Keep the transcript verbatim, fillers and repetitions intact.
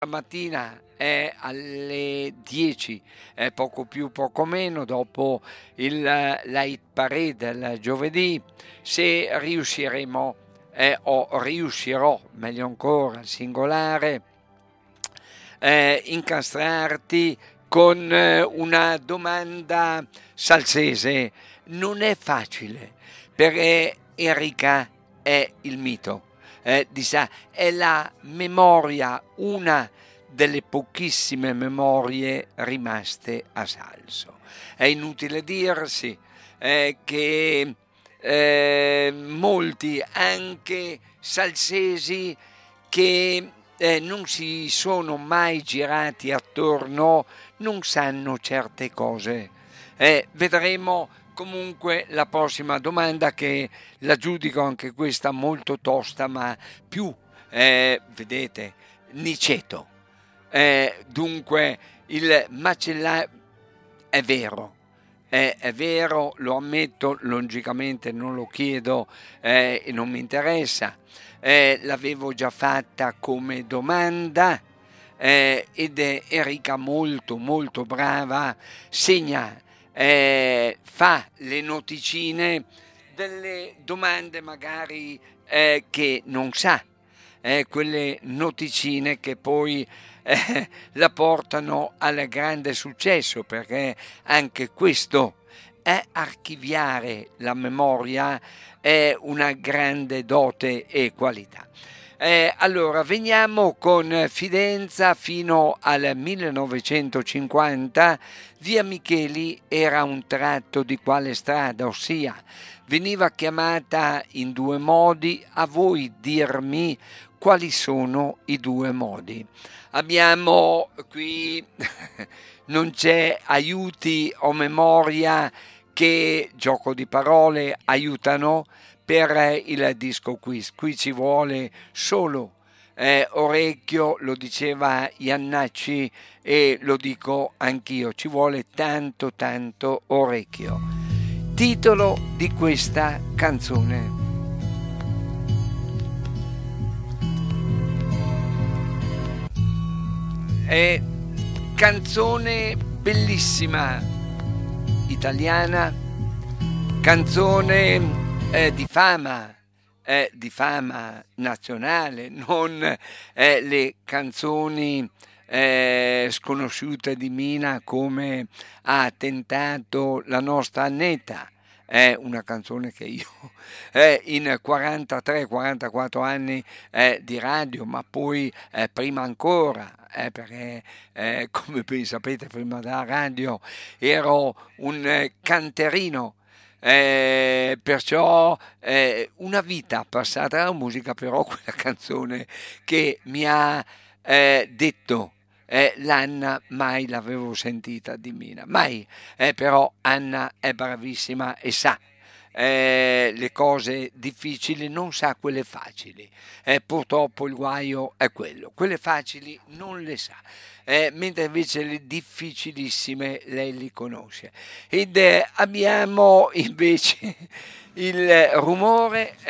mattina è alle dieci, è poco più, poco meno, dopo il, la hit parade del giovedì, se riusciremo, eh, o riuscirò, meglio ancora, al singolare, eh, incastrarti con eh, una domanda salsese. Non è facile, perché Enrica è il mito, eh, di sa, è la memoria, una delle pochissime memorie rimaste a Salso. È inutile dirsi eh, che eh, molti, anche salsesi, che eh, non si sono mai girati attorno, non sanno certe cose. Eh, vedremo comunque la prossima domanda, che la giudico anche questa molto tosta, ma più, eh, vedete, Niceto. Eh, dunque, il macellaio è vero, è, è vero, lo ammetto, logicamente non lo chiedo eh, e non mi interessa. Eh, l'avevo già fatta come domanda eh, ed è Erika molto molto brava, segna, eh, fa le noticine delle domande magari eh, che non sa, eh, quelle noticine che poi eh, la portano al grande successo, perché anche questo è archiviare la memoria, è una grande dote e qualità. Eh, allora, veniamo con Fidenza fino al millenovecentocinquanta. Via Micheli era un tratto di quale strada, ossia veniva chiamata in due modi. A voi dirmi quali sono i due modi. Abbiamo qui, non c'è aiuti o memoria, che gioco di parole aiutano per il disco quiz. Qui ci vuole solo eh, orecchio, lo diceva Iannacci e lo dico anch'io, ci vuole tanto tanto orecchio. Titolo di questa canzone. È canzone bellissima, italiana, canzone eh, di fama, eh, di fama nazionale, non eh, le canzoni eh, sconosciute di Mina, come ha tentato la nostra Annetta. È una canzone che io eh, in quarantatré quarantaquattro anni eh, di radio, ma poi eh, prima ancora, eh, perché eh, come ben sapete, prima della radio ero un eh, canterino, eh, perciò eh, una vita passata alla musica, però quella canzone che mi ha eh, detto eh, l'Anna mai l'avevo sentita di Mina, mai, eh, però Anna è bravissima e sa eh, le cose difficili, non sa quelle facili. Eh, purtroppo il guaio è quello, quelle facili non le sa, eh, mentre invece le difficilissime lei li conosce. Ed eh, abbiamo invece il rumore